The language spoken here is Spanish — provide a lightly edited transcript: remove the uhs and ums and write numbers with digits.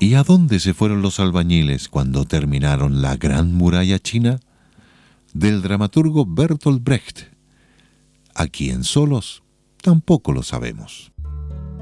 ¿Y a dónde se fueron los albañiles cuando terminaron la Gran Muralla China? Del dramaturgo Bertolt Brecht. Aquí en Solos tampoco lo sabemos.